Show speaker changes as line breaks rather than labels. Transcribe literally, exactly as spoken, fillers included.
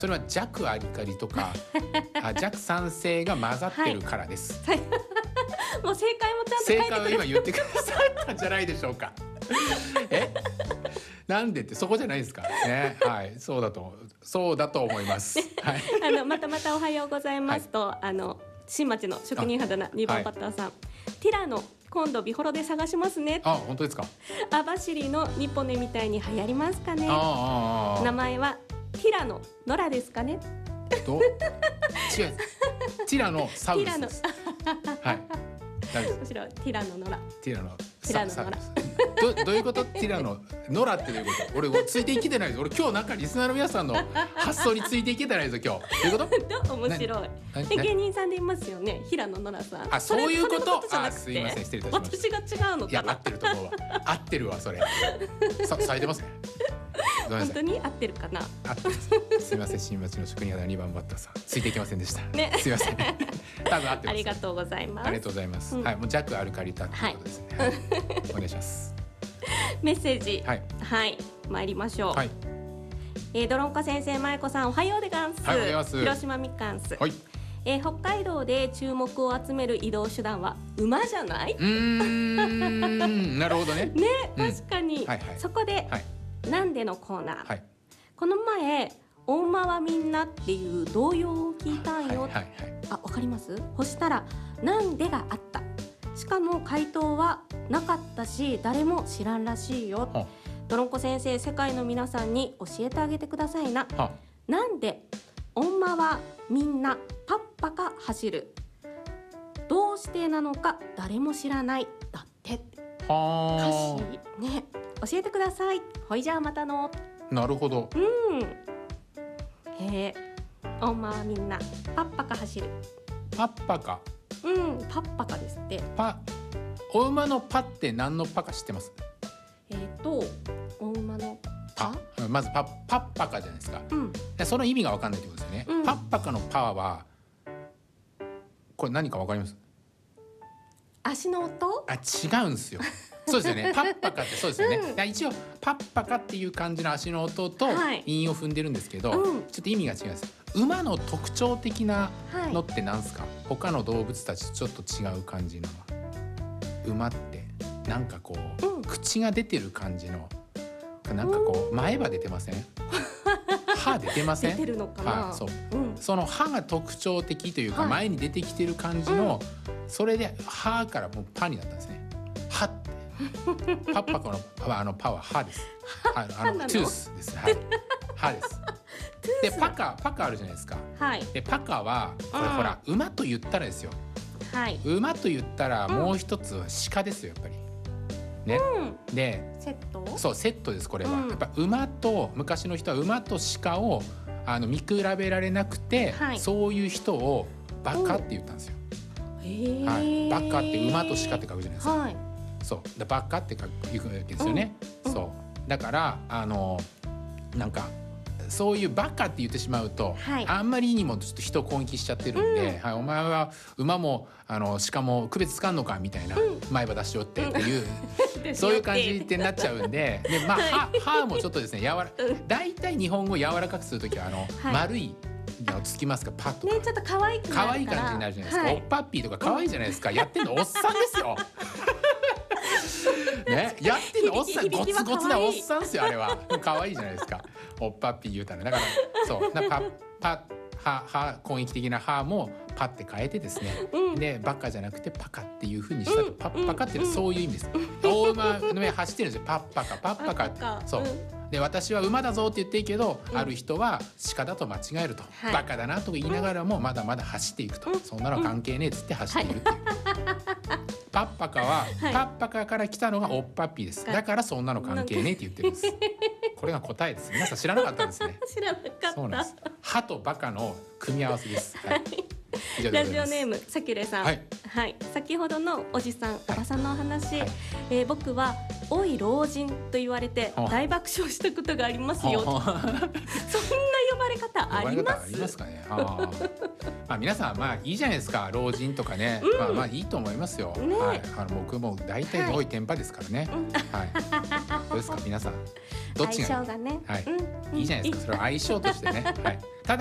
それは弱アリカリとかあ弱酸性が混ざってるからです、
はい、もう正解もちゃんと書いてくれ
正解を今言ってくださったんじゃないでしょうかえなんでってそこじゃないですかね。はい、そうだとそうだと思います、はい、
あのまたまたおはようございますと、はい、あの新町の職人肌なにばんバッターさん、はい、ティラノ今度ビホロで探しますね。
あ、本当ですか。
網走の日本でみたいに流行りますかね。
ああ、
名前はティラノノラですかね。
と違うティラノサウルスです。はい、
むしろティラノノラ
ティラノ
ティラノノラ
ど, どういうことティラノノラってどういうこと。俺ついていけてないぞ。俺今日なんかリスナーの皆さんの発想についていけてないぞ今日。どういうこと
面白い。で芸人さんでいますよね、平野ノラさん。
あ、そういうこと。
そ
あ、すいません、失礼いたしました。
私が違うのかな。
いや、合ってると思うわ。合ってるわそれさ咲いてますね。
本当に合ってるかな。
合ってます。すいません、新町の職人肌にばんバッターさんついていけませんでした、ね、すいません多分合ってます。
ありがとうございます。
ありがとうございます、うん、はい、もう弱アルカリタってことですね、はいはい、お願いします
メッセージ、
はい、
はい、参りましょう、
はい、
えー、ドロンコ先生、まえこさん、おはようでガンス、
はい、おはようございます。
広島みかんす、
はい、
えー、北海道で注目を集める移動手段は馬じゃない？
うーんなるほどね
ね、確かに、うん、はいはい、そこで、はい、なんでのコーナー、はい、この前お馬はみんなっていう童謡を聞いたんよ、はいはいはい、あ、わかります？そしたらなんでがあった。しかも回答はなかったし誰も知らんらしいよ。ドロンコ先生、世界の皆さんに教えてあげてくださいな。なんでお馬はみんなパッパカ走る。どうしてなのか誰も知らないだって。
は
歌詞ね、教えてください。ほいじゃあまたの。
なるほど。
うん。えー、お馬はみんなパッパカ走る。
パッパカ。
うん、パッパカですって。
パ、お馬のパって何のパか知ってます？
えーと、お馬のパ、
まず パ, パッパカじゃないですか、うん、その意味が分かんないってことですよね、うん、パッパカのパはこれ何か分かります？
足の音？
あ、違うんですよそうですよね、パッパカってそうですよね、うん、一応パッパカっていう感じの足の音と韻を踏んでるんですけど、はい、うん、ちょっと意味が違います。馬の特徴的なのって何すか、はい、他の動物たちとちょっと違う感じの馬ってなんかこう、うん、口が出てる感じのなんかこう前歯出てません？歯出てません？
出てるのかな、
はい、そう、うん、その歯が特徴的というか、はい、前に出てきてる感じの、うん、それで歯からもうパになったんですね。歯ってパッパカのパあのパは歯です。あのあのトゥースです、はい、歯です。でパカパカあるじゃないですか、はい、でパカはこれ、うん、ほら馬と言ったらですよ、はい、馬と言ったらもう一つは鹿ですよやっぱりね、うん、で
セット？そう
セットです。これは、うん、やっぱ馬と昔の人は馬と鹿をあの見比べられなくて、はい、そういう人をバカって言ったんですよ、はい、バカって馬と鹿って書くじゃないですか、はい、そうでバカって書くわけですよね、うん、そうだからあのなんかそういうバカって言ってしまうと、はい、あんまりにもちょっと人を攻撃しちゃってるんで、うん、はい、お前は馬もあの鹿も区別つかんのかみたいな、うん、前歯出しよってっていう、うん、そういう感じってなっちゃうんで、で、まあ、歯もちょっとですね、やわら、だいたい日本語を柔らかくするときはあの、はい、丸いのつきますか、パッとか、
ね、ちょっと可愛くなるから
可愛い感じになるじゃないですか、はい、おっぱっぴーとか可愛いじゃないですか、うん、やってんのおっさんですよね、やってんのおっさん、ゴツゴツなおっさんですよあれは。可愛いじゃないですか、おっぱっぴー言うたら。だからそうな、パパはは攻撃的な歯もパって変えてですね、うん、でバカじゃなくてパカっていう風にしたと、うん、パッパカっていうのはそういう意味です、うん、大馬の上走ってるんですよ、パッパカパッパカ、パそう、うん、で私は馬だぞって言っていいけど、うん、ある人は鹿だと間違えると、はい、バカだなと言いながらもまだまだ走っていくと、うん、そんなの関係ねえっつって走っているっていう、はいパッパカは、はい、パッパカから来たのがおっぱっぴーです。だからそんなの関係ねえって言ってるんです。これが答えです。皆さん知らなかったんですね。
知らなかった。
そうなんです。歯とバカの組み合わせです。はい、
ラジオネームさきゅれさん、はいはい、先ほどのおじさん、おばさんのお話、はい、えー、僕はおい老人と言われて大爆笑したことがありますよ。そんな呼ばれ方あります？ありますかね。
あまあ皆さんまあいいじゃないですか、老人とかね、うん、まあまあいいと思いますよ、ね、はい、あの僕も大体多いテンパですからね、はい、はい、どうですか皆さん。 どっちがいい？
相性がね、
はい、うん、いいじゃないですか。それは相性としてね。はい。